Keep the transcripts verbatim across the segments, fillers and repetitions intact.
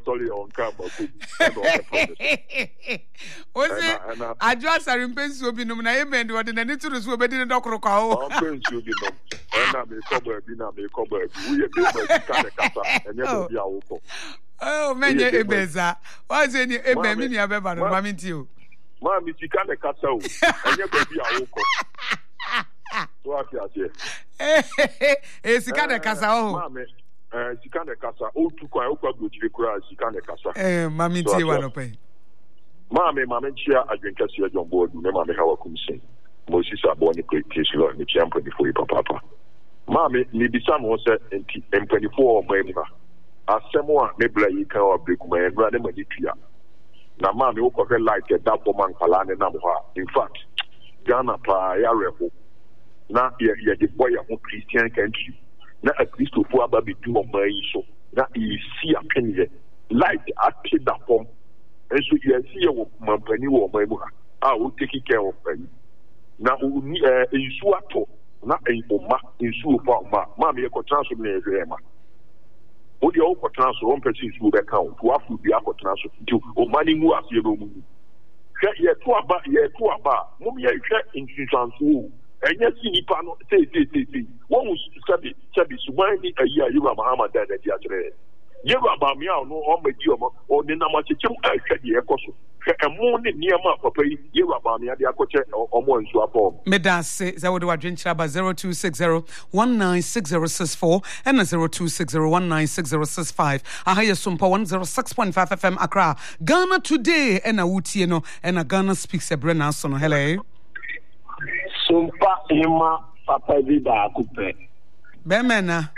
sorry on camera. Was it? I just a impens will be nominated what in any to the Swabed in the doctor call. And I may cover dinner, may cover. We have been and never be our oh, many a beza. Why is any a baby? I've ever mammy to you. Mammy, she can't a cat out. And never be our what you say? Eh, she can't a casa. Eh, she can't a casa. Oh, to quite open with the cry, she can't a casa. Eh, mammy, tea one pay. Mammy, mammy, chair, I drink a chair on board, no matter how I come say. Moses are born a great case law in the champion before you, papa. Mammy, maybe some was in twenty-four, member. As someone may blame you can break my and run him a dear. Now, mammy, who could like a double man, Palan and Namwa. In fact, Ghana, pa, Yarebo. Now, you're the boy of Christian country. Now, at least to four baby do on my issue. Now, you see a penny like I paid that home. And so you see a man penny or my mother. I will take care of them. Now, in Suato, not a Oma, in Suapa, Mammy, a transfer me as Emma. What the old transfer on persons will account to have to be a transfer to or money who are zero. Yet, two about, yet, two about, Mummy, I check in Susan. And yes, you can say, say, say, say. One was study, study, so why a year you are Muhammad that the other. You are about me, no, or my dear, or the number to check the ecoso. A morning near my papa, you are about me at the aquache or more into a form. Medas says I would have drink about zero two six zero one nine six zero six four and a zero two six zero one nine six zero six five. I hire Sumpa one zero six point five F M Accra. Ghana today and a Wutieno and a Ghana speaks a Brenna son. Hello. Sumpa Emma Papa Vida Coupe. Bemena.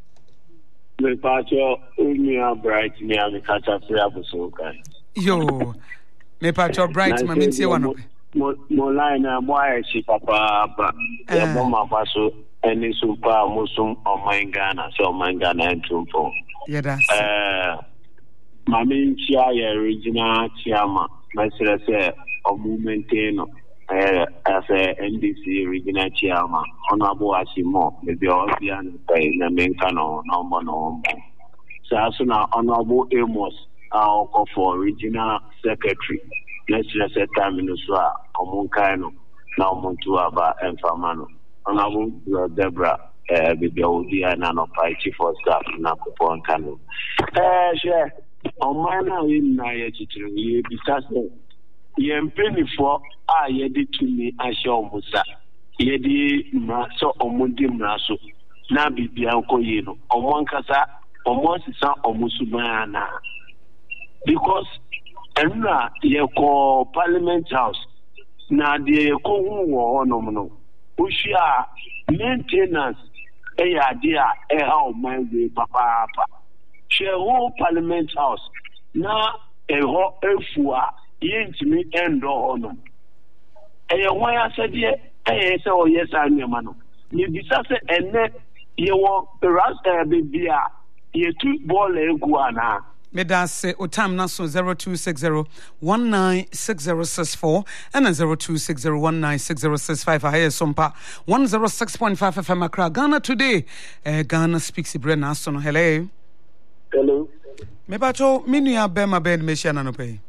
Me pacho unia bright me am catch up so kai. Yo. Me pacho bright ma mintie wano. Mo line na mo ayi papa ba. Ya mo ma paso eni sumpa musum o mangana so mangana entumpo. Yeah that. Eh mami chia ya original chiama. Mesere se o maintain Uh, as a N D C regional chairman, Honorable Asimo, maybe Obian, the Mencano, no mono. So, as soon as Honorable Amos, our call for regional secretary, let's just say Taminuswa, Omunkano, now Montuaba, and Famano. Honorable Deborah, uh, maybe Obian and Opai Chief of Staff, Nakupon Kano. Eh, sure. On my name, in my attitude, you because. Yempeni for a yedi to me a show musa. Yedi so omundi mraso. Na bibi anko yeno. Omonkasa omonsisa omusumana. Because enna yeko Parliament House na de yeko huwo onomono. Ushia maintenance e ya dia e ha o mind papa papa. She whole Parliament House na e ho efua yintimi endo ono eye wan asede eye se o yes anyama no ni bisa se enne ye wo rasta bibia ye tu ball egu ana Medase otam naso zero two six zero one nine six zero six four and zero two six zero one nine six zero six five. I hear Sumpa one zero six point five F M Accra. Ghana today. Uh, Ghana speaks Ibra Nason. Hello. Hello. Me bacho minua bema bed meshana no pay.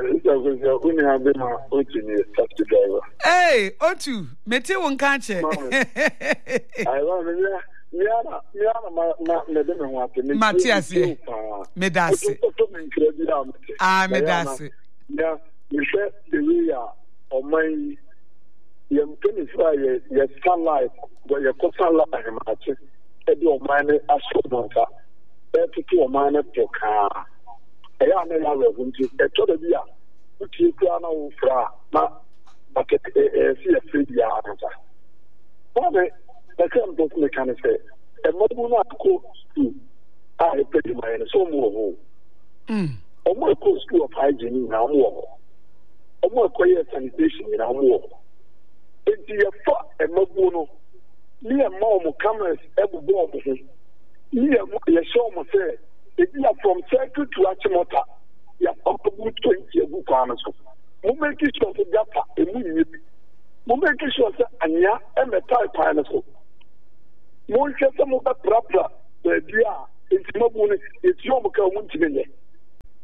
Hey, Otu, mete won kanche. I want me. Miana, Miana, Madame Wapping, Matthias, Medasi. Ah, Medasi. Yeah, you said the real or my young tennis fire, your sunlight, where your sunlight, matches, and your minor astronaut, there to two minor car. I am a lover to a total year, which you can over, but a fear free answer. The current book mechanic said, a mobile school school. I pay my so more. Hm. A more cool school of hygiene in our war. A more quiet sanitation in our war. It's the fuck a mobile. Near mom cameras ever born with him. Near your show must say, if you are from circle to Achimota, you are up to twenty a book on us. Who make it sure to get a movie? Who make it sure that Anya and a type pineapple? More just some of the proper, the dear, it's not only it's your book. I want to be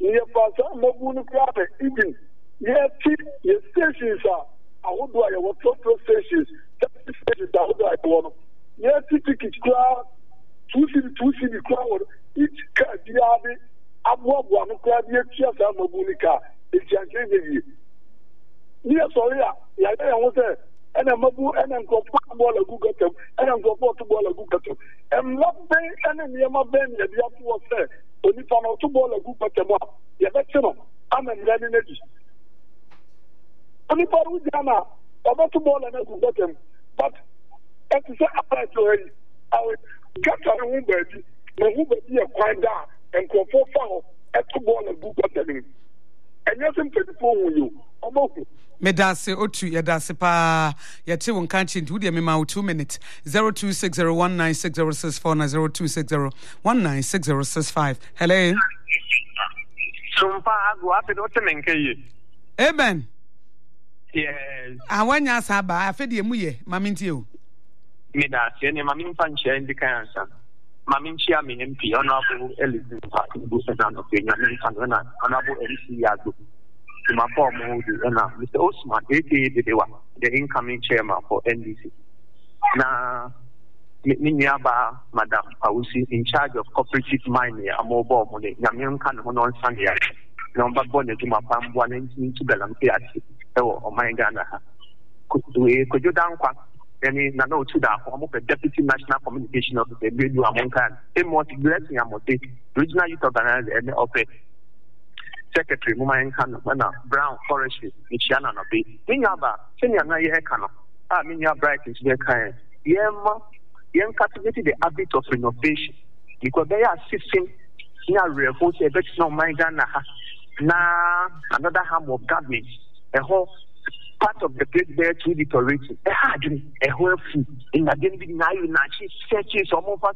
near Pasa, Mabunu Crab, even near your stations are. I would do I want total stations, stations, I would like one. Near ticket crowd, two city, two city crowd, each car, the other, I'm one crowd, yet, yes, I'm a Bunica, it's a Yes, sorry, yeah, I was there. And I'm a boo and I'm going to ball a good at them, and I'm going to ball a good at them. And not being enemy of my band, the other was there. When you found out to ball a good at them, yeah, that's enough. I'm a ready energy. Only for with Ghana, I'm not to ball and a good at them. But as I said, I already, I will get a room baby, my room baby a quiet down and go for foul at to ball a good at them. And you're simply for you. I'm okay. Medase Otu Yadase Pa Yate won kanchi nti wudi me two minutes zero two six zero one nine six zero six four na zero two six zero one nine six zero six five. Hello. Sumpa agu afi do temenke ye. Amen. Yes. Awanya saba afedi emu ye maminti o. Medase ne mamin panche ndi kansa. Mamin chia me M P honorable Elizabeth Ibu Sedan of Kenya na honorable M C Yago. My former Mister Osman, the incoming chairman for N D C. Now, Minyaba, Madam Pausi, in charge of cooperative mining, a mobile money, Yamian can on Sunday. Number one to my farm, one into Galampiati, or my Ghana. Could you down quack? Any no to that form of a deputy national communication officer, Radio Amonkan, a multi-blessing, a multi regional youth organizer, and of it. Secretary Mumayan Kano, Brown Forestry, Michiana Nabi, Minyaba, Senior Naya Kano, Ah, Minya Bright is their kind. Yem, Yem cultivated the habit of renovation because they are assisting near reinforce a bit no Ghana. Now, another harm of government, a whole part of the place there to deteriorating, a hard, a whole food in a daily night, searches or more.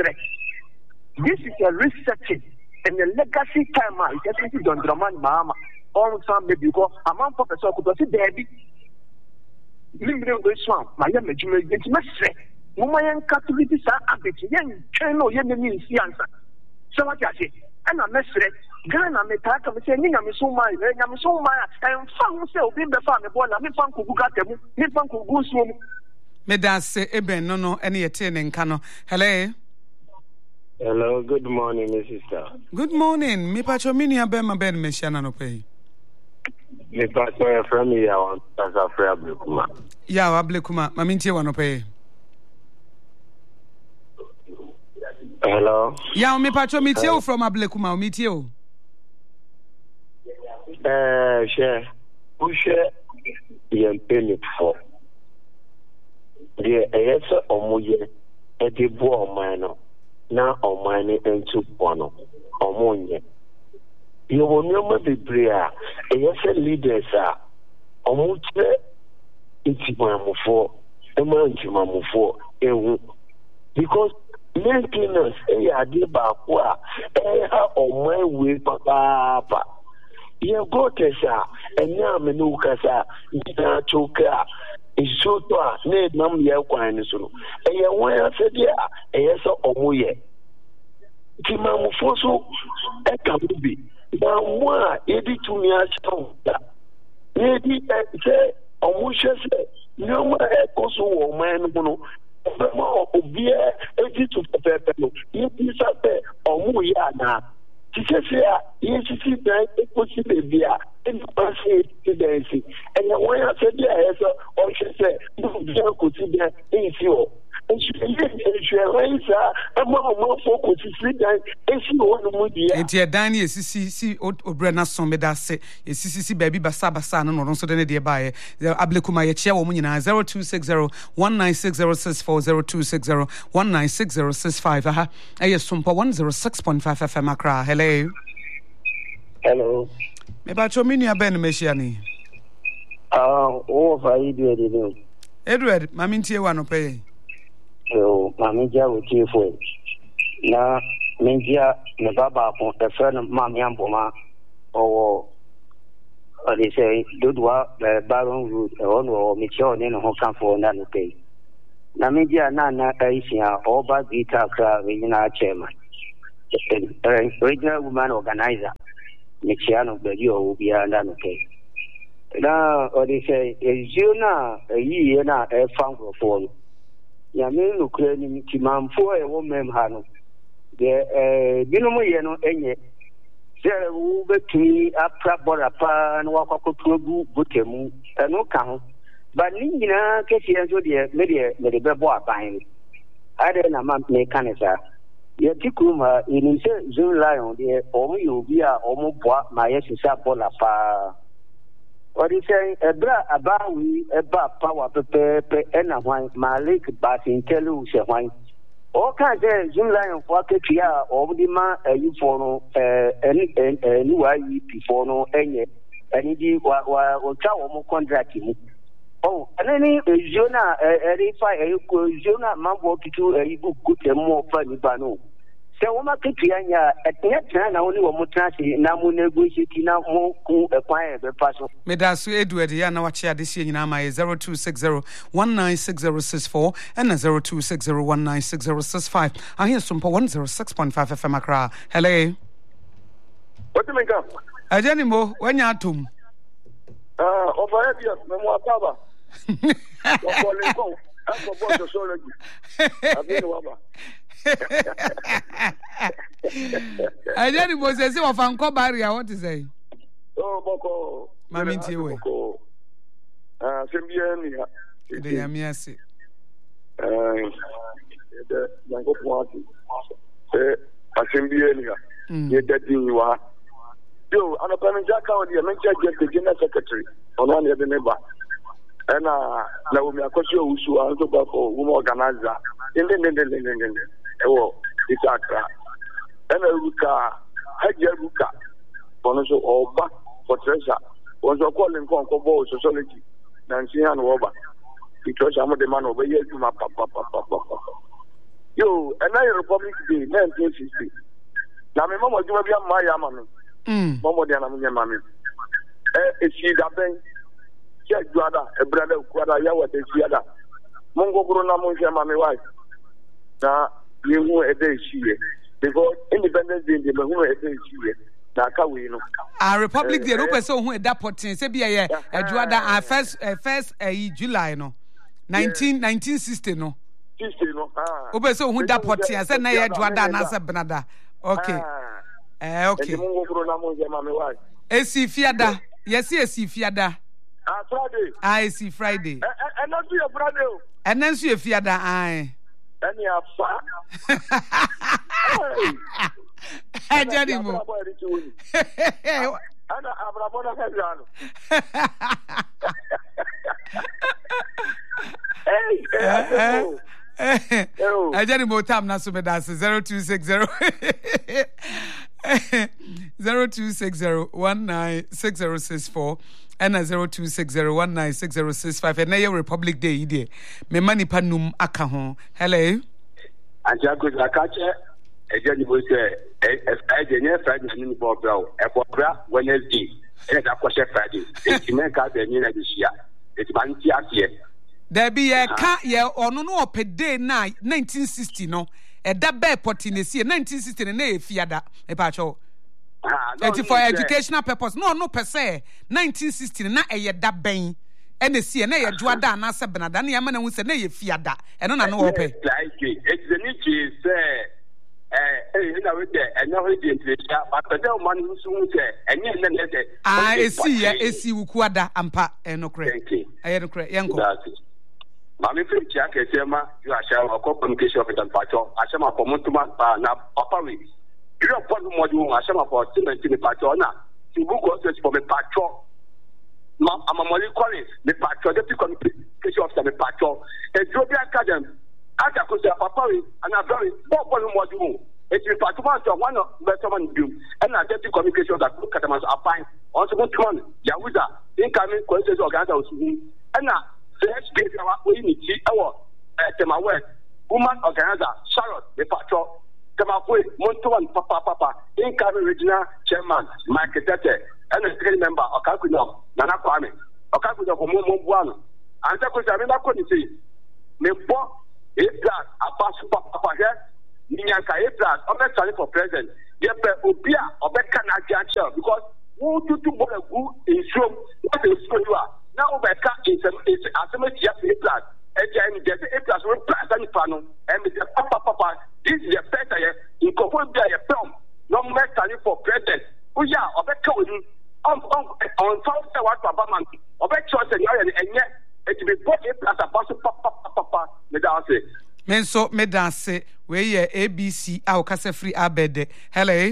This is a resetting. And the legacy time, I definitely don't demand Mama. All some maybe because a man professor could see baby. Limbo swamp, my young major, it's messy. Woman Catholic are habit, young channel, young means the answer. So what I say, and I'm messy. Ghana may talk of saying, I'm so my, I'm so my, and found myself in the farm, boy, I'm in fun who got them, in fun who goes home. Medase Eben, no, no, any attending Kano. Hello. Hello, good morning, my sister. Good morning. Me pacho mini abema ben mesiana no pay. Me pacho from me I want as a prayer Ablekuma. Ya Ablekuma, maminti wa no pay. Hello. Ya me pacho meet you from Ablekuma, meet you. Eh, share. Who share the penny for? The yes omoye e de bo omano. Na omani entu bono omonye you will never be bria e leaders are omuche intimamufo emantimamufo ehu because maintenance e ade ba ko a e ha omai we papa ye go tesa enya me no kasa ina choka isoto a ne nam ye kwan ni so no eye won asede a eye so omoye ti mamufo so e ka bi na mo a edi tumi a chawo da ne di e se omo hwese ne mo e ko so wo man no no ma obi e edi tu pepe no ni bi sa pe omo ya na ti se se a ye ti ti da e ko si bebi a e pa se ti da si e na won asede a eye so o hwese no bi ko ti da e si o Enti edan ye sisi si obre na som meda se sisi si baby basa basa no no so de ne de ba ye Ablekuma ye chia wo mu nyina zero two six zero one nine six zero six four zero two six zero one nine six zero six five aha aye sompa one oh six point five F M Accra. Hello. Hello. Me ba cho mini aben mehia ni. Ah, o fa yi de de. Edward, mamintie wa no pe. So, Mamija will kill for it. Now, Minja, the Baba, the friend of Mammy Amboma, or they say, Dudwa, the Baron Root, or Michel, and who come for another pay. Now, Minja, Nana, Asia, or Bad Vita, regional chairman, regional woman organizer. mechiano bedi o bi anda no ke na odi say eju na eyi na e fango for ya me no kra ni timamfo e wo mem ha no de eh binom ye no enye se wo betumi apra bora pa na wakwakotu gu botemu eno ka ho ba ni nyina kesi enso de me de me de bebo aban ade na ma me kanisa ye tikuma ini se Zoom Lion de omo yobi a omo boa ma ye sisa bola pa odi say ebra abawi eba power pepe pe ena hwan malik basin telu se hwan o ka je Zoom Lion for ketia omo di ma ayi for no eh eni eni wa yi pi for no enye eni di wa wa o cha omo contract mu oh anani jona eri fa e ko jona mambo kitu e ibu kutemo fa ni bano se wo ma ketia nya etnya tena na woni wo mutansi na mu negotiate na mo ku ekwan e be paso me da so Edward ya na wache ade sie nyina ma zero two six zero one nine six zero six four and zero two six zero one nine six zero six five I hear some one oh six point five F M Accra. Hello, what do you mean? ajani mo wanya atum ah over here me mo ababa wo ko le ko ako bo to so legi abi no baba ajani mo se se wa fanko barrier what is say oh boko mami ntiwe ah sembie ni ha de yami ase eh de nango poati eh asembie ni ha ye dadi wa yo anapana jaka odi amencha je general secretary ono na de neba ena na wo mi akosi owusu anzo ba for wo organizer inde inde inde inde ewo isakra ena ruka haja ruka ono so oba for treasure onzo ko le nko nko bo sociology na nsia no oba because am de man oba ye tuma pa pa pa pa yo ena Republic Day nineteen sixty na me mama juma bia ma ya ma me mm mama de na me ma me eh esi da ben ya juada e brada kuada ya wa de siada mongo gro na mo ma me wife na yehu e de siye because Independence Day de mehu e de siye na ka we no a Republic Day no person hu e da potin se bia ye ajuada a first first eh July no nineteen sixty no sixty no ah o person hu da potin se na ye ajuada na se benada okay eh okay mongo gro na mo ma me wife esi fiada yes esi fiada ah Friday ah esi Friday eh na do your Friday o and then so fiada ai any afa eh jadi mo ana abrabona kazano eh eh eh jadi mo tam na so me da zero two six zero zero two six zero one nine six zero six four and zero two six zero one nine six zero six five and na Republic Day ide me mani panum aka ho. Hello Anjago Zakache ejani bo se e ejenya Friday ni bo bra e bo bra Wednesday e da kwashe Friday e me ka de ni na bishia e ti ban ti ase there be ye ka ye ono no opede na nineteen sixty no e da be potinesi nineteen sixty na e fiada e pa cho ah no for educational purpose no no per se nineteen sixty na e ye da ben ene sie na ye juada na se benada na ye ma na hu se na ye fiada e no na no wo pe like it's the niche say eh eh na we de enya ho de intresia but the man who so say enya na na de ah esi ye esi wukuada ampa e no kre e no kre yenko mami fi chia ke sema you are share of communication of the pacho ashama for mutuma na papa we you don't want more you ashama for cement in the pacho na you book us for the pacho ma amamoli collins the pacho the communication of the pacho e jobia academy aka ko say papa we and very more more you it is pacho one of better man do and na deputy communication that look at them as a fine also mutuma yahuza incoming consensus organizer and na first case we need to our tema west woman organizer Charlotte the patrol tema boy Montuan papa papa incoming regional chairman Mike Tete and the secretary member Okakuno Nana Kwame Okakuno for Momo Buano and that was I mean I couldn't see me for a plus a pass papa here Ninyanka a plus I'm not for president yɛpɛ obi a ɔbɛka n'agye akyerɛ because wo tutu bɔ egu nsuom wɔde nsuo yi a na ɔbɛka nsɛm asɛm atia A plus ɛgya ɛni gyɛ sɛ A plus wo plus anipa no ɛmi sɛ papapapa this is the first year nkɔfo bi a yɛpɛ ɔm na ɔmo ɛsane for president woyɛ a ɔbɛka wɔn mu ɔn ɔn ɔnfa sɛ wato abama ɔbɛkyerɛ sɛ nyɛ ɔyɛ no ɛnyɛ eti bi bɔ A plus aba so papapapa ne da ase. Me nso me da ase we yɛ A B C a ɔkasa firi abɛde hello.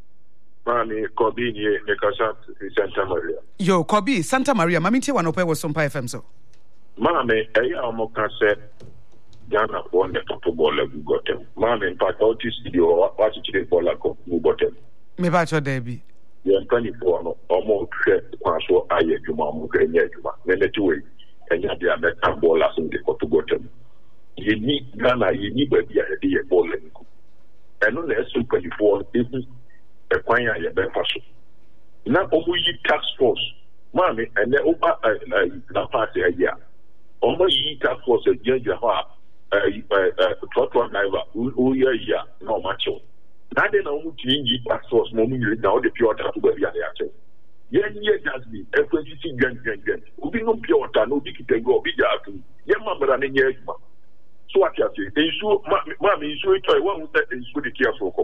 Mami Kobi ni Nekasha Santa Maria. Yo Kobi Santa Maria mami tie wanope wo Sompa F M so. Mami eya omo kan se Ghana for the football level gotem. Mami in fact out studio what you ball ko gotem. Me ba cho there bi. Ye twenty-four no omo hwe kwa so aye djuma mo ganye djuma. Ne neti we enya dia meta ball as in the gotem. Ye ni Ghana ye ni ba bia de ye ball level. Eno na so twenty-four even ekwanya ye be faso na omo yi tax force mami ene oba na party aya omo yi tax force agya ho a eh trotro driver o ya ya na o macho na de na omo tini yi tax force mo mu yiri na o de pure water to ba bia ya che ye ye just be e twenty six gen gen gen obi no pure water no obi kitengo obi ja atu ye mamra ne nye aduma so what you say ensu mami ensu e toy won say ensu de kia so ko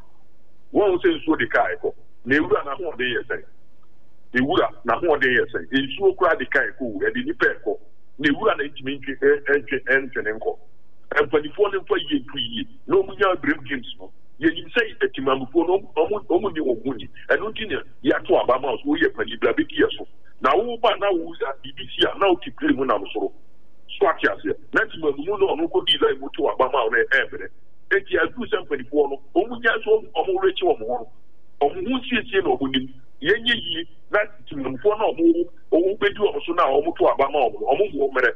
wọ́n sẹ́ nsuo de kaa ẹ̀kọ́ na ewura na ho ọ̀dẹ́ yẹ sẹ́yìn ewura na ho ọ̀dẹ́ yẹ sẹ́yìn nsuo kura de kaa ẹ̀kọ́ ẹ̀dẹ̀ nípa ẹ̀kọ́ na ewura na ntumi ntwe ẹ̀ntwe ẹ̀ntwe nkọ́ mpanyinfoɔ ne mfa yie ntu yie na ɔmo nya brave games no yɛnim sɛ etimamufoɔ no ɔmo ɔmo ni wɔn ho ni ɛno nti na yɛato abama so wɔyɛ panyin bla bɛdi yɛ so na wo ba na wo sa bibi si a na o ti play mu nam soro so ati aseɛ na timamu mu na ɔno kɔ di line mu to abama a ɔno ɛɛbrɛ eti adu sɛ mpanyinfoɔ no ɔmo nya so ɔmo rekyi wɔn ho ɔmo ho siesie na ɔmo nim yɛnyɛ yie na timamufoɔ na ɔmo ɔmo bɛdi wɔn so na ɔmo to abama ɔmo ɔmo ho mmerɛ.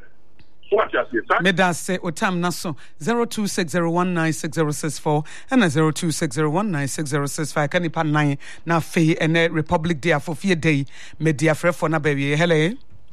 Medase Otam Naso zero two six zero one nine six zero six four and a zero two six zero one nine six zero six five. Can you pan nine na fe and a Republic Day for fear day? Media free for na baby. Hello.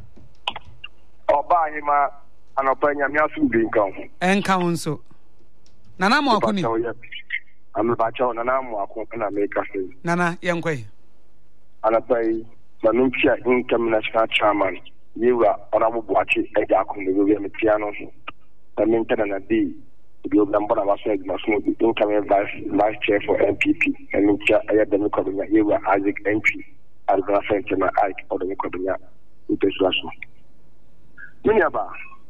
Oba hima anopanya miasu binkan. En kaunso. Nana mo akuni. Am bacha nana mo akun na America say. Nana yenkwe. Anapai manunchia income national chairman. Yewa Honorable Boachi Eja Kunde Metiano, the Minton and D, the Oblambona was the incoming vice vice chair for M P P, and Mincha Ayademic Yewa Isaac M P, as the Center Ike or the Micobina, with this Russian. Minaba,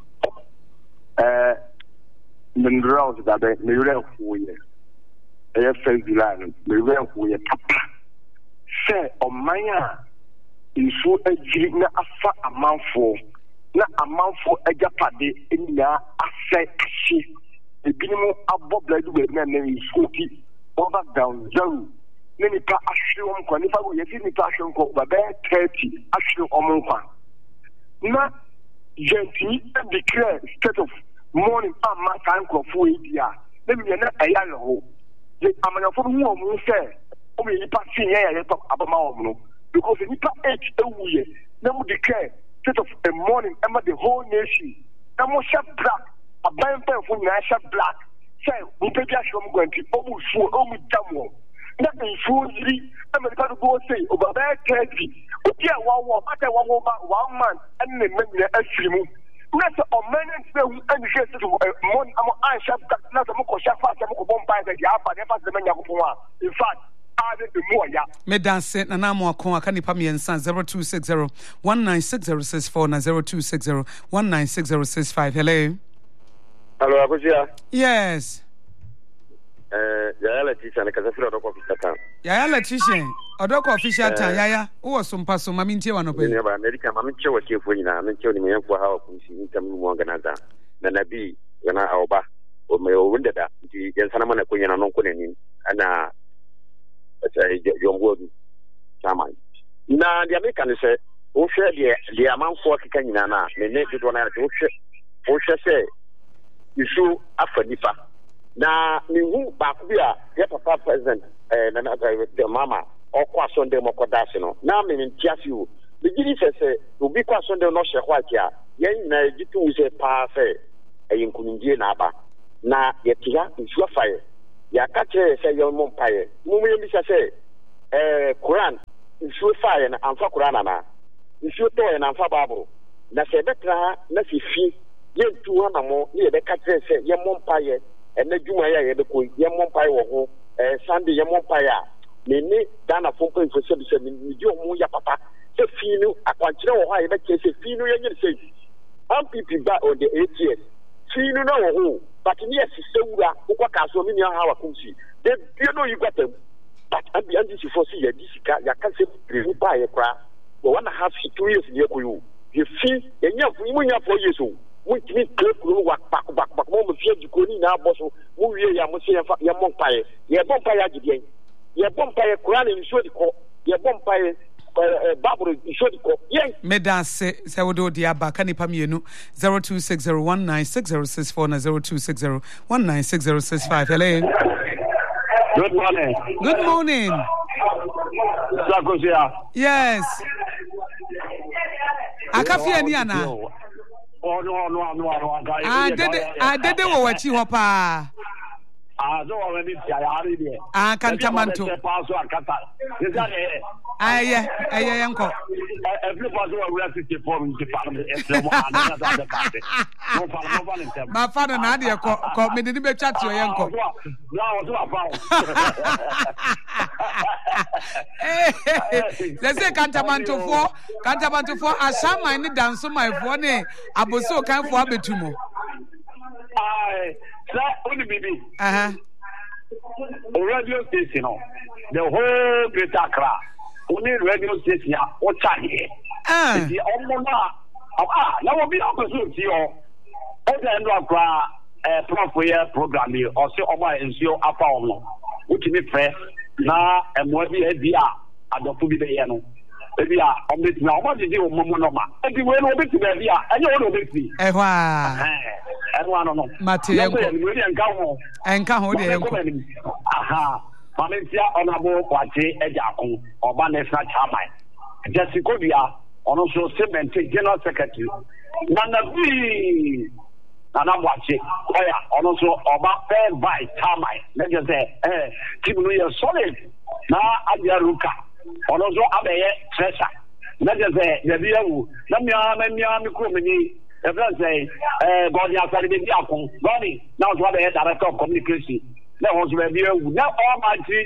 uh, Minerals that the Mirror who ye, A F S Land, Mirror who ye papa, say, oh, Maya. Nso agiri na afa amanfo na amanfo agapade nya asɛ ahye ebinom abɔ bladu baabi na nan nso ti over down zero ne nipa ahwe wɔn nkwa nipa go yɛsi nipa ahwe nkwa ba bɛyɛ thirty ahwe wɔn nkwa na yɛntumi declare state of mourning ama saa nkurɔfoɔ yi di a na mmea na ɛyɛ awerɛho yɛ amanyɔfo no hu wɔn sɛ wɔn yɛ nipa si yɛn yɛ yɛtɔ abama wɔn no. Because the Nipa eight away, now we declare state of a morning under the whole nation. Now we shut black, a blind pen for shut black. Say, we pay us from going to almost four, almost damn. Nothing four three, I'm going to go say, over there thirty. Okay, one war, after one woman, one man, and then make the extreme. Not a man and the case of morning, I'm on shut black, not a moko shut fast, I'm going to bomb by the Yapa, never the man. In fact, me dance na na mo akon aka nipa me ensan zero two six zero one nine six zero six four na zero two six zero one nine six zero six five. Hello. Hello, Abuja. Yes. Eh, Yaya Letitia na kaza fira odoko official town. Yaya Letitia, odoko official town. Yaya, wo so mpa so mami ntie wano pe. Ni ba America mami ntie wa kefo nyina, mami ntie ni meyefo ha okunsi ntam mu organizer. Na nabi yana awba o me o wunda da nti yensana mana ko nyina non ko nani ana Yombo Chairman. Na the American say, O share the amount for Kikana, the native one, O share say, you show after Nipa. Now, you back here, get a president, and the mama, or quite Sunday Mokodasino. Now, I mean, just you. The Giddy says, to be quite Sunday, no share white here. Yen, you two is a pass, a Inkunji Naba. Now, yet here is your fire. ya ka kire say ye mo mpaye mu mu bi say eh Quran nsuo fire na amfa Quran na nsuo to ye na amfa Bible na se betra na se fi ye ntu na mo ye be ka kire say ye mo mpaye ena dwuma ya ye be ko ye mo mpaye wo ho eh Sunday ye mo mpaye a me ni dana fo ko info se bi se ni di o mu ya papa se fi nu akwankyere wo ho a ye be ke se fi nu ye nyir say M P P ba on the eight years fi nu na wo ho but ni esi sewura ukwa kaso mi ni ha wa kumsi they you know you got them but and the anti for see ya disika ya kan se privu pa ye kra but one half two years ni ekoyo you feel enya mu nya four years o mu timi krekuru wa back back back mo mo fie jikoni na aboso mu wie ya mo se ya ya monpaye ye monpaye agidien ye monpaye kra na nsuo diko ye monpaye Baburu Ishodiko. Yes. Medan se se wodo di aba ka nipa mienu zero two six zero one nine six zero six four na zero two six zero one nine six zero six five. Hello. Good morning. Good morning. Sakosia. Yes. Akafia ni ana. Oh no no no no. Ah dede ah dede wo wachi ho pa. Ah so wa ni tia ya ri de. Ah kantamanto. Paso akata. Aye, aye yanko. Every person will wear sixty four in the farm. My father na dey ko ko me dey be chat yo yanko. Now so about. Let's say kantamanto for kantamanto for asama ni dance my for ne aboso kan for abetumo. Aye, sir, only bibi. Uh-huh. Radio station, the whole Greater Accra. Only radio station, what time here? Ah, the Omona. Ah, now we'll be opposite to you. All the end of a proper program here, or so over and so up on which is fair. Now, and what we have here at the Pubi Bayano. Maybe I'm with now. What did you, Momonoma? And you will be to the Via, and you will be. Eh, why? I don't know. Matthew, and come hold it. Aha. Valencia Honorable Wache Ejaku, Oba National Chairman. Jessica Dia, also Cement General Secretary. Nana B. Nana Wache, also Oba Fair Vice Chairman. Let us say, eh, Timuya Solid. Na Adiaruka, also Abe Treasure. Let us say, the Biawu, Namia, Namia, Mikumini. If I say, eh, God, you are very big. Bonnie, now what the director of communication. That was where you now almighty,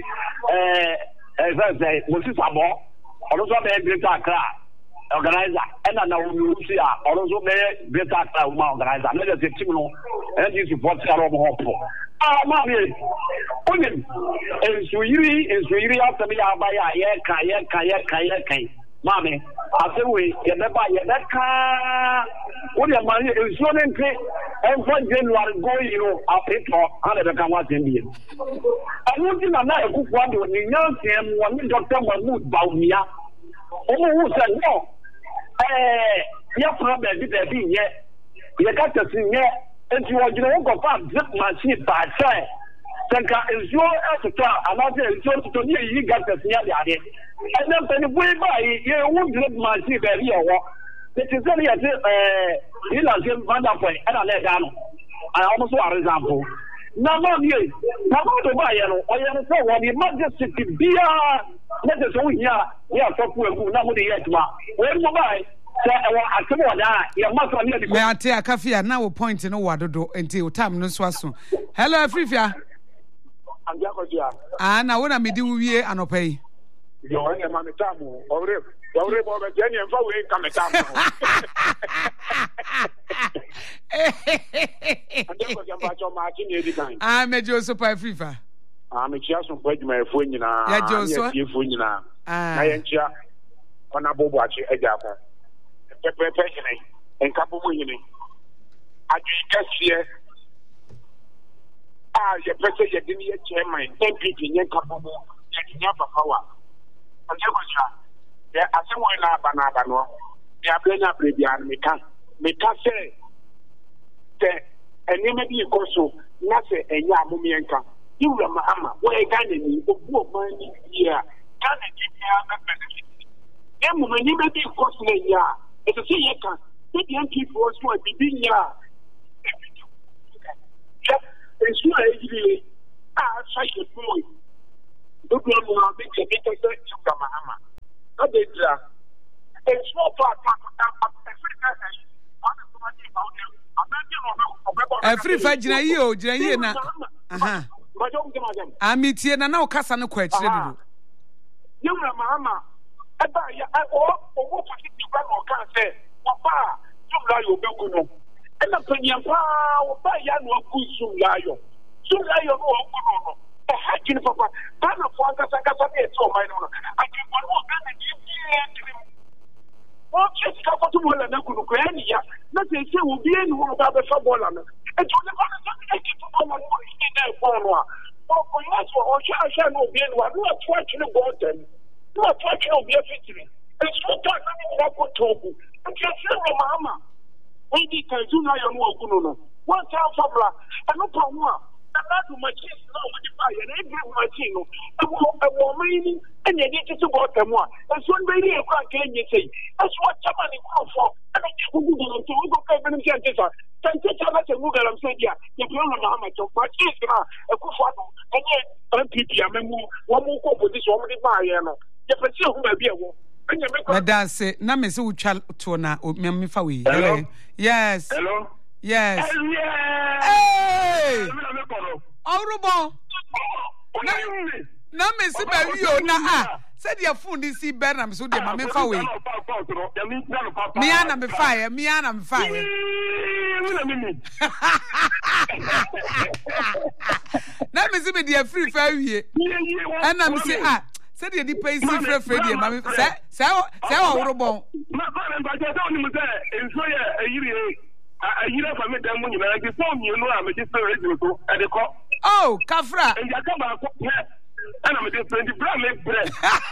as I say, Moses Abo, also made Greater Accra organizer, and I know you see, also made Greater Accra organizer. Let us say, Timo, and you support Sarah Hopo. Ah, Mammy, put him, and Swiri, and Swiri after me, Abaya, Yaka, Yaka, Yaka, Yaka. Mammy, I say, we get the buy that car. What your money is so entry and for January going, you know, up it for hundred and one India. I want to know a good one to the young him one Doctor Mahmoud Baumia. Oh, who said no? Eh, your problem is there being yet. You got to see yet, and you are going to go find zip machine by side. Sanka is your answer, and I say, it's to you, you got to see it. And then when you buy, you won't let my see very well. It is only as if he has him wonderful and I let down. I almost for example. Now, no, you now to buy you or you know, when you must just sit beer, let us own here. We are so poor, nobody yet. When you buy, I come on, you must only may I take a coffee and now point in a water do until time no swasso. Hello, Frifia. I'm Jacob. And I want to meet you and pay. You're in a mamitamu or Already, Bob, Jenny, and Bowie come at I'm a Joseph Fifa. I'm a chance of waiting my phone. Yeah, Joseph, you phone. I am here on a bobachi, a gapper. And couple winning. I just here. Ah, your president, you didn't yet chairman, ten people in your couple, taking up a power. And there was ya ase mo na aba na aba no ya plenya prebia me ka me ka se te enema bi ikoso na se enya amomienka iwura ma ama wo e ga na ni obu oban ni bia ga na ni bia be benefit e mo mani be bi ikoso na ya e se se ye ka se bi an people so e bi ya ya e su a ejiri Ah, such a boy. Don't know how big a bit of the Mahama. Not the drug. A small part of Every five year, Jayna. Aha. Amitie na na okasa no kwa akire dudu. Yewra Mahama. Eba ya o o fati ti ba no kan se. Papa, Sumla yo beku no. E na panyam pa o ba ya no aku Sumla yo. Sumla yo no oku no no. E ha kini papa. Ba na fo anga sanga sa e to mai no no. Aki ko no ga na ti ti. O che ka ko tu mo la na ku no ko ani ya. Na se se wo bi eni wo ba be fa bola no. E jo le ko na e ki tu mo mo ni na e ko no a. O ko ya so o sha sha no bi eni wa no a tu a kini go dem. No a tu a kini obi afitiri. E so ta na ni wa ko toku. E ke se wo Mahama. We di ka ju na yo no oku no no. One time formula. E no pa ho a. Na na do machine na o di pa ye na e bi machine no. E wo e wo mani ene di ti so go tem a. E so nbe ri e kwa ka enye sei. E so wa chama ni ko fo. E no ti gugu do to go ka be ni se antisa. Tante chama se mu garam se dia. Ye bi on Mahama to machine na e ku fo do. Enye N P P amemu wo mu ko position wo di ba ye no. Ye pese hu ba bi e wo. That's it. Na me se utwa to na me fa we. Hello. Yes. Hello. Yes. Hey. Hey. Honorable. Na na me se ba wi o na ah. Said your phone this see Bernam so de ma me fa we. Me ana me fa ye, me ana me fa ye. Na me se be dey free fa wie. Ana me say ah said the nipa is free free dey ma me say say say wa worobon. Ma ba me ba je say oni mo say enso ye ayire ayire fa me dan mo nyina ke so mi no a me just radio so e de ko. Oh, Kafra. En ya ka ba ko ana me dey friend bra me bread.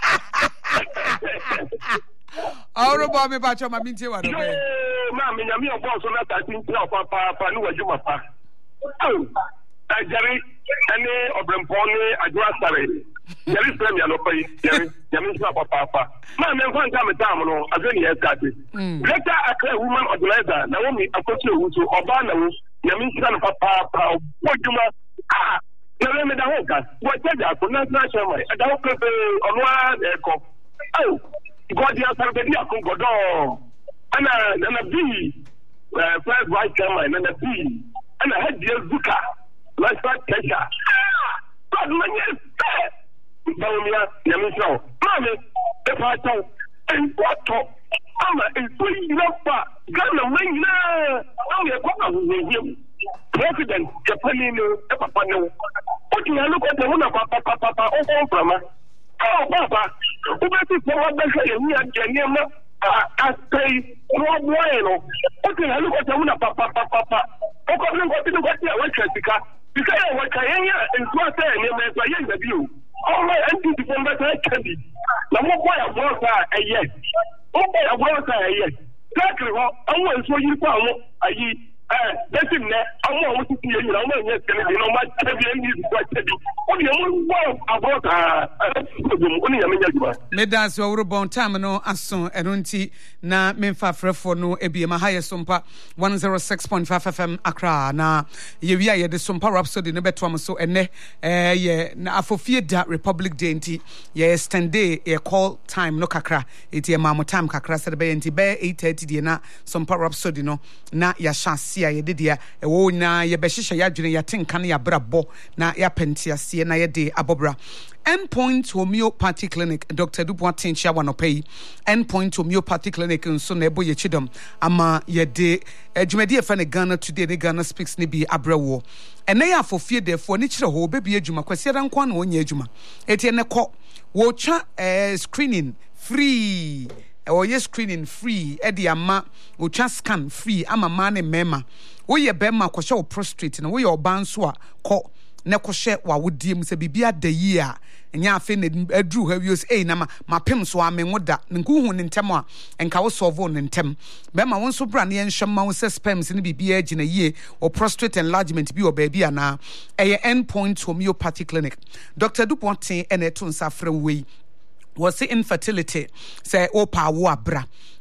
Honorable me ba cho ma mi ntie wa do be. Ma me nyame o boss na ta tin ti ofa pa pa ni wajuma pa. Oh. Ajari ene obrempon ni ajwa sare. Yari frame ya no pay. Yari nyame so pa pa pa. Ma me nfa nta me tam no azeni ya start. Later akra woman organizer na wo mi akochi ewu so oba na wo nyame nsa no pa pa pa wajuma ah na me da ho ka. Wo teja ko na na shema. Da ho pepe onwa e ko. Oh. God ya sarbe dia ko godo. Ana na bi eh first vice chairman na bi. Ana hadiya zuka. Let's start Kesha. God, man, yes, Baumia, Yamisho, Mammy, if I tell, and what talk, I'm a free number, Ghana, Mena, only a couple with him. President, Japanino, Epapano. What do you look at the one of Papa, Papa, oh, Papa? Oh, Papa, who makes it for one day and me and Janiama? I say, no bueno. What do you look at the one of Papa, Papa? Oh, come on, what do you got there? What's your because what I hear and what I am as I view. All my anti defender can be. Now, what I want a yes. What I want a yes. Exactly what I want so you follow a ye. That's in there. I want to see you. I want yes, and you know my champion is what I do. Only one about uh, me dance over bon time no aso enunti na memfa frefo no ebiema ha yesompa one oh six point five F M Accra na ye wi aye de sompa rhapsody ne beto am so ene eh ye na afofie da Republic Day nti ye extend day ye call time no kakra eti e mamo time kakra se be nti be eight thirty de na sompa rhapsody no na ya chance ye de dia e wo na ye be hihye ya dwene ya tenka na ya brabo na ya pentiase na ye de abobra. Endpoint Homeopathy Clinic, Doctor Duboatin Chiawanope, Endpoint Homeopathy Clinic in Sunebo Yechidum, Ama Yede, Jumedi Fane Ghana today, the Ghana speaks Nibi Abrawo. And they are for fear, therefore, nature ho baby Juma, Quasiran Kwan one Yejuma. Etienne Co, Watcha screening free, or yes, screening free, Eddie Ama, Watcha scan free, Ama Mane Mema, we ye Bema Quasho prostrate, and we your banswa, Co. Nekoshe wa wudiem se bibia de yi a nya afi ne adru ha wios eh na ma mapem so amen woda nku hu ne ntem a enka wo solve ne ntem be ma won so bra ne nhwema wo se sperms ne bibia agina yie or prostate enlargement bi o ba bi ana eye Endpoint Homeopathy Clinic. Doctor Dupontin ene to nsafre we was infertility say opa wo abra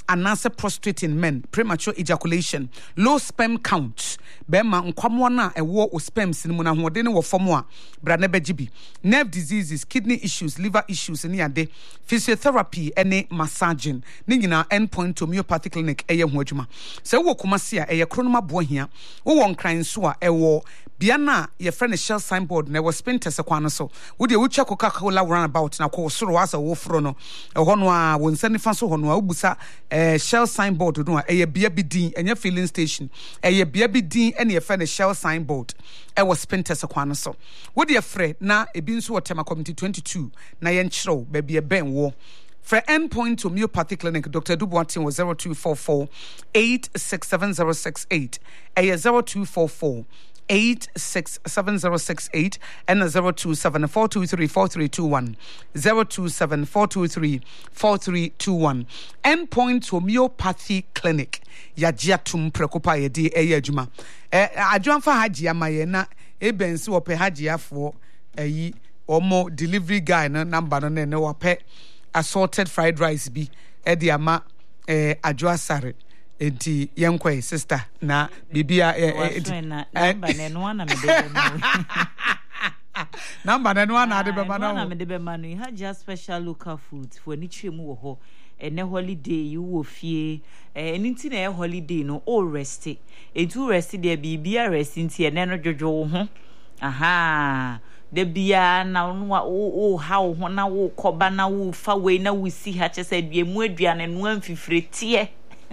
anaasɛ prostrate in men, premature ejaculation, low sperm count, bema nkwamwana ɛwɔ o sperm sinimu na hoɔden wɔ fam a bra na bɛgye bi, nerve diseases, kidney issues, liver issues ne ade, physiotherapy ɛne massaging ne nyinaa endpoint homeopathic clinic ɛyɛ ho adwuma. Sɛ wɔ Kumasi a ɛyɛ kronoma boa hia, wɔ nkran so a ɛwɔ Biana, your friend is Shell signboard, na was spent as a quanoso. Would you check Coca-Cola runabout na call Soro as a wofrono, a honwa, when sending fanso honwa, ubusa, a Shell signboard, no, a B B D, and your filling station, a B B D, and your friend is Shell signboard. I was spent as a quanoso. Would you afraid na a binsu tema committee twenty-two, Nayan Chro, baby a ben war. For endpoint homeopathic clinic, Doctor Dubuatin was zero two four four eight six seven zero six eight, a zero two four four. Eight six seven zero six eight and a zero two seven four two three four three two one zero two seven four two three four three two one. Endpoint homeopathy clinic. Yajiatum prekopa yedi eyejuma. Eh, adwan fa hajia maye na ebensi wope hajia for eyi omo delivery guy na number no ne wope assorted fried rice bi e di ama eh adwa sare. Enti yenkwe sister na bibia number ne no na me de manu number ne no na de be manu na me de be manu you had just special local food for ni twemu wo ho ene holiday you wo fie eh enti na e holiday no all rest enti rest there bibia rest enti ene no dwodwo wo ho aha de bia na no o ha wo na wo koba na wo fa we na wo si ha chese bia mu aduane no amfifire tie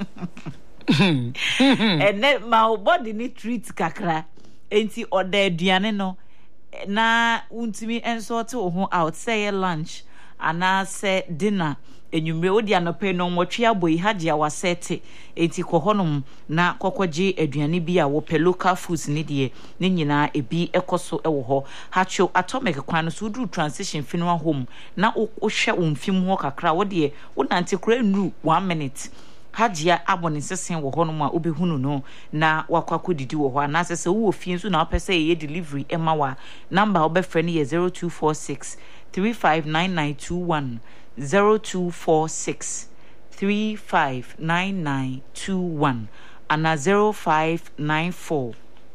ene ma body ni treat kakra enti oda aduane no na untimi ensort wo ho out say lunch ana say dinner enyumre odi anope no nwotwe aboyi hage awasete enti kohonom na kokogye aduane bi a wo pe local foods ni de ne nyina ebi ekoso ewo ho hacho atomic kwan no so do transition funeral home na wo hwe wo mfim ho kakra wo de wo nante kra nru one minute hajia abone sesen wo ho no ma obehunu no na wakwako didi wo ho na sese wo ofie nso na opese ye delivery ema wa number obefre ne ye zero two four six three five nine nine two one zero two four six three five nine nine two one and zero five nine four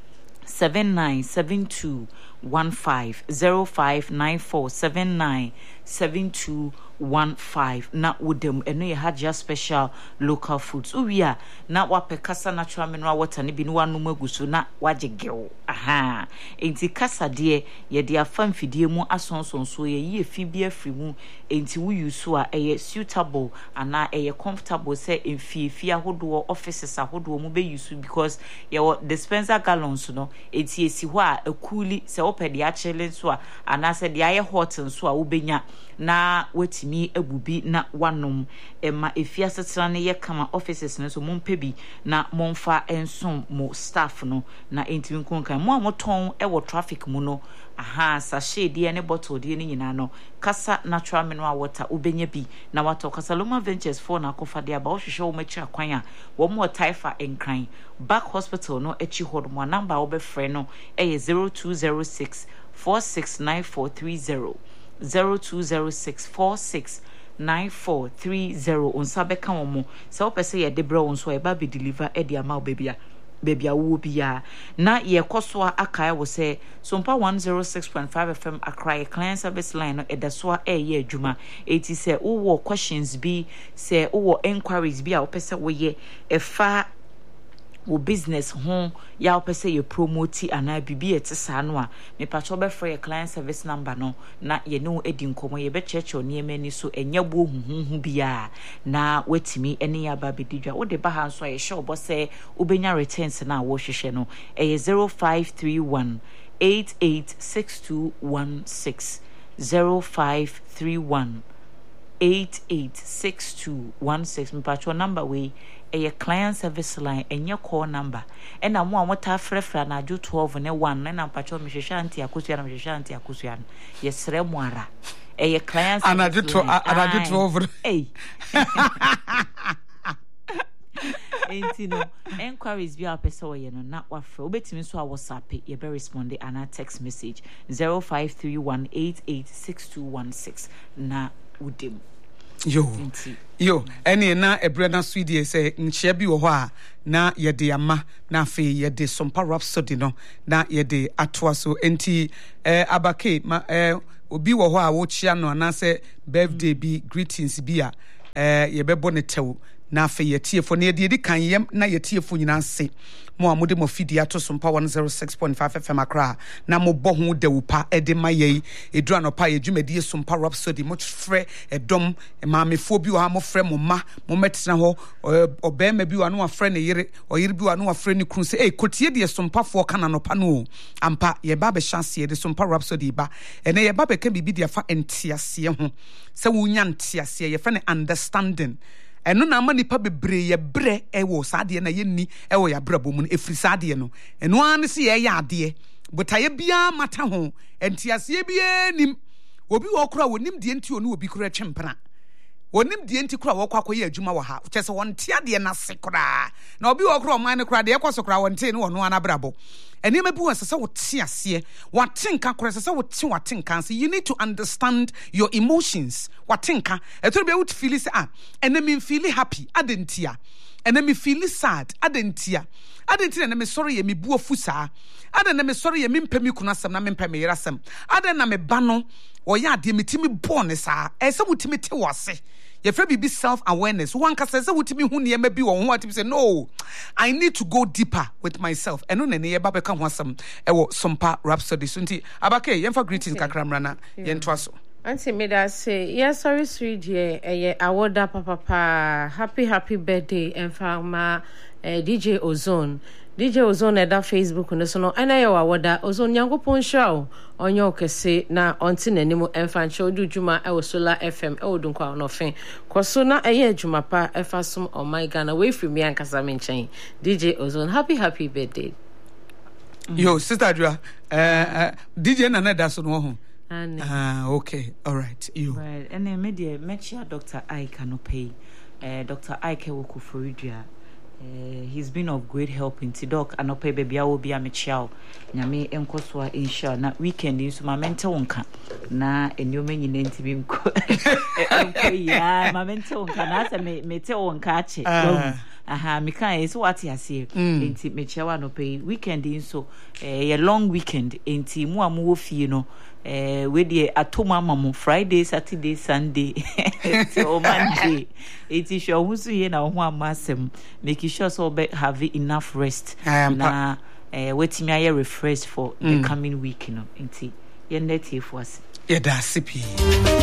seven nine seven two one five zero five nine four seven nine seven two one five na wodem eno ye haja special local foods uwia na wape kasa natural mineral water ne bi no wanom aguso na wagegew aha enti kasa de ye de afa mfidie mu asonsonso ye ye fi bi afri mu enti wo yusu a eye suitable ana eye comfortable say emfie fi ahodo offices ahodo mu be yusu because ye dispenser gallons no enti esi ho a akuli se opede a chele so a ana se de aye hot nso a wo benya na wetimi ebubi na wanom ema efia setena ne ye kama offices no so mompebi na momfa ensom mo staff no na entimi nkonkan mo amoton e wo traffic mu no aha sachet de ne bottle de ne nyina no kasa natural mineral water ubenya bi na wato kasa Loma Ventures for na kofa de aba wo hwehwe wo machi akwan a wo mo taifa enkran back hospital no echi hod mo number wo be frɛ no e zero two zero six four six nine four three zero zero two zero six four six nine four three zero onsa beka wo mo se wo pese ye debra won so e ba be deliver e dia ma baby a baby a wo bia na ye koso aka wo se sompa one oh six point five F M Accra client service line no edaso e ye adwuma eti se wo questions bi se wo inquiries bi a wo pese wo ye e fa wo business ho ya opese ye promote ana bibi etesa no a me pacho be free client service number no na ye no edi nkomo ye be cheche oni emani so enya bo huhunhu bia na wetimi ene ya ba bedidwa wo de ba ha so ye sure bo se ubenya returns na wo hwehwe no e zero five three one eight eight six two one six zero five three one eight eight six two one six me pacho number we a client service line and your call number and I'm one what frefra na do twelve and one and I'm patrol Mishanti Akusian Mishanti Akusian. Yes, Remwara. A client and I do and I do twelve. Hey. Ain't you know enquiries be our person you know not what for bet me so I was happy you be respond and a text message zero five three one eight eight six two one six na udim. yo yo ene na ebrana swede say nchia bi wo ho a na yede ama na fe yede sompa rhapsody no na yede atoa so enti eh abake ma eh obi wo ho a wo chia no na say birthday bi greetings bi a eh yebebo ne tew na fe yetiefo na yede kan yem na yetiefo nyina se mo amode mo fidi ato sompa one oh six point five F M Accra na mo bo ho de wupa ede maye edura no pa yedwumadi sompa rhapsody mo frɛ edom maamefo bi wo ha mo frɛ mo ma mo metena ho obema bi wo no afrɛ ne yere oyere bi wo no afrɛ ne kru se eh kotie de sompa fo kana no pa no ampa ye ba be chance ye de sompa rhapsody ba ene ye ba be ka bibi de afa entiase ho se wonya entiase ye fa ne understanding eno na ama nipa bebre ye bre ewo saade na ye ni ewo ya brabo mu efri saade no eno an se ye ya ade botaye bia mata ho entiase bia nim obi wo kora wonim de enti onu obi kora twempra wonim de enti kora wo kwa koye adwuma wo ha kyese won tia de na se kora na obi wo kora man kora de ekoso kora won te ne wono ana brabo enema bi won sese wo tie ase watenka kora sese wo tie watenka so you need to understand your emotions watenka eto be wo feel say ah enema feel happy adentia enema feel sad adentia adentia na me sorry ye me bu ofu saa aden na me sorry ye me mpami kunasem na me mpami yerasem aden na me ba no wo ya de metimi born saa ese wotimi te wase ye fe bibi self awareness one ka say wotimi hu ne ma bi wo ho atimi say no I need to go deeper with myself eno ne ne ye ba be ka ho asem e wo sompa rhapsody so nti abake ye mfa greetings kakramra na ye ntwa so Auntie Meda say, yes, sorry, sweet, yeah, eh, awoda papa, happy, happy birthday, and farmer, eh, D J Ozone. D J Ozone at that Facebook, and so no, and I awoda, Ozone Yango Pon show, on your kese, na, on tin animo, and fan show, do Juma, I was Solar F M, oh, don't call no fin. Kosona, a year Juma pa, F S M, or my gun away from me and Casamin chain. D J Ozone, happy, happy birthday. Mm-hmm. Yo, Sister Adria, uh, uh, D J Nana that's on Ah, okay, all right. You right, and then media mention Doctor Ike no pay. Uh, Doctor Ike Woku Florida. Uh, he's been of great help in Tidok and no pay baby. I will be a Michelle. Nyame enkoswa insha na weekend in so my mental wonka na enyo in ntibim ko. Yeah, my mental wonka na say me me te wonka ache. Aha, me kan so what you say. Enti Michelle no pay weekend in so a long weekend enti mu amu fie no. Eh, we the atoma mamu Friday, Saturday, Sunday, till Monday. It is your who's here now one massem, making sure so be have enough rest. Na eh, waiting me refresh for the coming week, you know. Inti, your native was. Yeah, that's